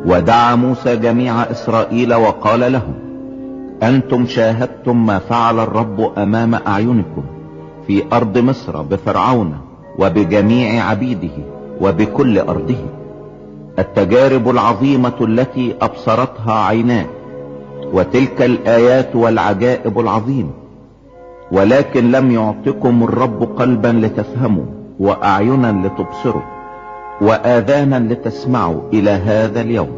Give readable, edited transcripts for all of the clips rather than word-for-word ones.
ودعا موسى جميع إسرائيل وقال لهم: أنتم شاهدتم ما فعل الرب أمام أعينكم في أرض مصر بفرعون وبجميع عبيده وبكل أرضه، التجارب العظيمة التي أبصرتها عيناه، وتلك الآيات والعجائب العظيمة. ولكن لم يعطكم الرب قلبا لتفهموا، وأعينا لتبصروا، وآذانا لتسمعوا إلى هذا اليوم.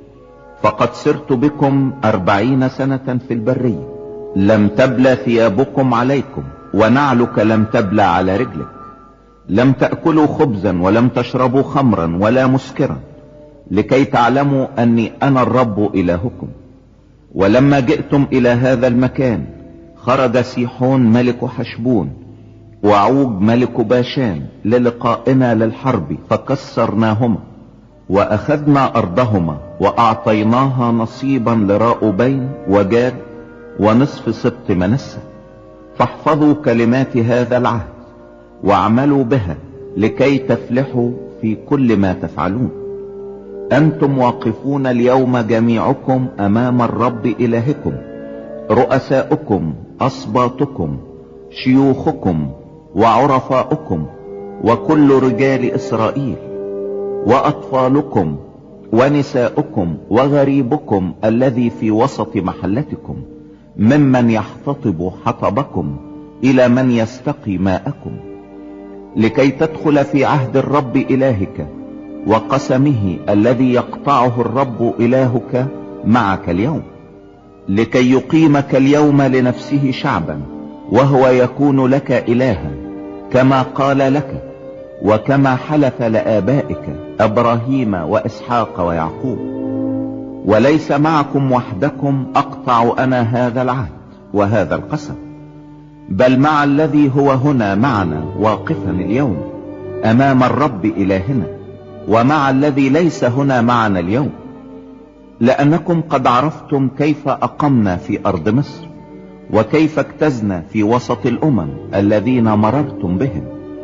فقد سرت بكم 40 سنة في البرية، لم تبلى ثيابكم عليكم، ونعلك لم تبلى على رجلك. لم تأكلوا خبزا ولم تشربوا خمرا ولا مسكرا، لكي تعلموا أني أنا الرب إلهكم. ولما جئتم إلى هذا المكان، خرج سيحون ملك حشبون وعوج ملك باشان للقائنا للحرب، فكسرناهما وأخذنا أرضهما، وأعطيناها نصيبا لراؤوبين وجاد ونصف سبط منسى. فاحفظوا كلمات هذا العهد واعملوا بها، لكي تفلحوا في كل ما تفعلون. أنتم واقفون اليوم جميعكم أمام الرب إلهكم، رؤساؤكم، أصباطكم، شيوخكم، وعرفاؤكم، وكل رجال إسرائيل، وأطفالكم، ونساؤكم، وغريبكم الذي في وسط محلتكم، ممن يحتطب حطبكم إلى من يستقي ماءكم، لكي تدخل في عهد الرب إلهك وقسمه الذي يقطعه الرب إلهك معك اليوم، لكي يقيمك اليوم لنفسه شعبا، وهو يكون لك إلها، كما قال لك وكما حلف لآبائك إبراهيم وإسحاق ويعقوب. وليس معكم وحدكم أقطع أنا هذا العهد وهذا القسم، بل مع الذي هو هنا معنا واقفا اليوم أمام الرب إلهنا، ومع الذي ليس هنا معنا اليوم، لأنكم قد عرفتم كيف أقمنا في أرض مصر، وكيف اجتزنا في وسط الأمم الذين مررتم بهم،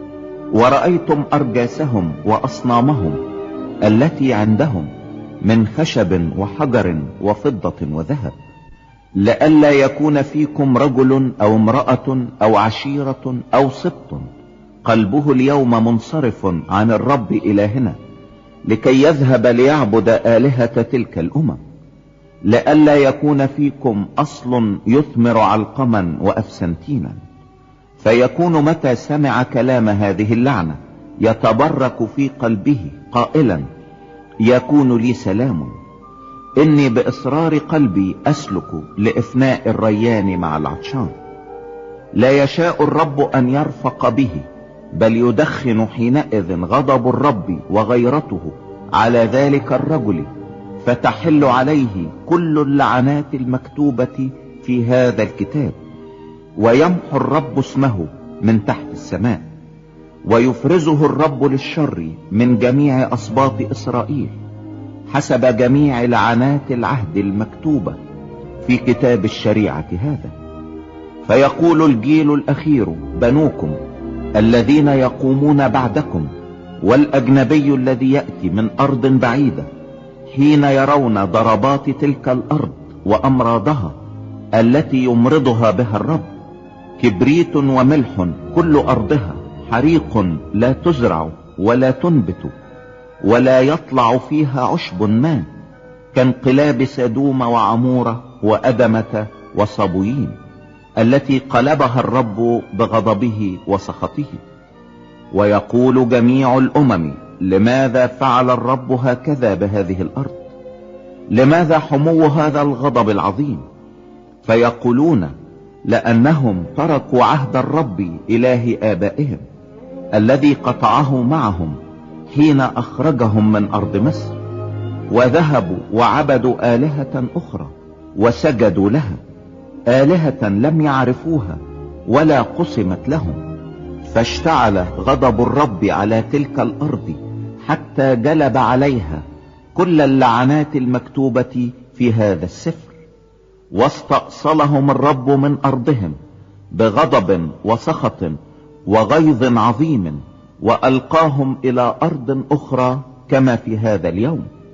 ورأيتم أرجاسهم وأصنامهم التي عندهم من خشب وحجر وفضة وذهب، لئلا يكون فيكم رجل أو امرأة أو عشيرة أو سبط قلبه اليوم منصرف عن الرب إلهنا، لكي يذهب ليعبد آلهة تلك الأمم، لئلا يكون فيكم أصل يثمر علقما وأفسنتينا، فيكون متى سمع كلام هذه اللعنة يتبرك في قلبه قائلا: يكون لي سلام، إني بإصرار قلبي أسلك لإفناء الريان مع العطشان. لا يشاء الرب أن يرفق به، بل يدخن حينئذ غضب الرب وغيرته على ذلك الرجل، فتحل عليه كل اللعنات المكتوبة في هذا الكتاب، ويمحو الرب اسمه من تحت السماء، ويفرزه الرب للشر من جميع أسباط إسرائيل، حسب جميع لعنات العهد المكتوبة في كتاب الشريعة هذا. فيقول الجيل الأخير بنوكم الذين يقومون بعدكم، والأجنبي الذي يأتي من أرض بعيدة، حين يرون ضربات تلك الأرض وأمراضها التي يمرضها بها الرب، كبريت وملح كل أرضها، حريق لا تزرع ولا تنبت ولا يطلع فيها عشب ما، كانقلاب سدوم وعمورة وأدمة وصبويين، التي قلبها الرب بغضبه وسخطه. ويقول جميع الأمم: لماذا فعل الرب هكذا بهذه الأرض؟ لماذا حمو هذا الغضب العظيم؟ فيقولون: لأنهم تركوا عهد الرب إله آبائهم الذي قطعه معهم حين أخرجهم من أرض مصر، وذهبوا وعبدوا آلهة أخرى وسجدوا لها، آلهة لم يعرفوها ولا قسمت لهم. فاشتعل غضب الرب على تلك الأرض حتى جلب عليها كل اللعنات المكتوبة في هذا السفر، واستأصلهم الرب من أرضهم بغضب وسخط وغيظ عظيم، وألقاهم إلى أرض أخرى كما في هذا اليوم.